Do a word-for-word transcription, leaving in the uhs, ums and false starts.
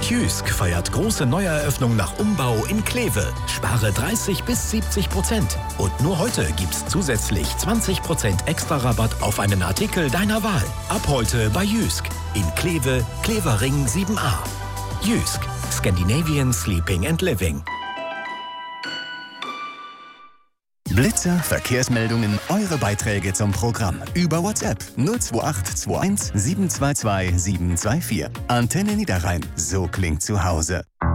Jysk feiert große Neueröffnung nach Umbau in Kleve. Spare dreißig bis siebzig Prozent. Und nur heute gibt's zusätzlich zwanzig Prozent extra Rabatt auf einen Artikel deiner Wahl. Ab heute bei Jysk. In Kleve, Klevering sieben a. Jysk. Scandinavian Sleeping and Living. Blitzer Verkehrsmeldungen, eure Beiträge zum Programm. Über WhatsApp null zwei acht zwei eins sieben zwei zwei sieben zwei vier. Antenne Niederrhein, so klingt zu Hause.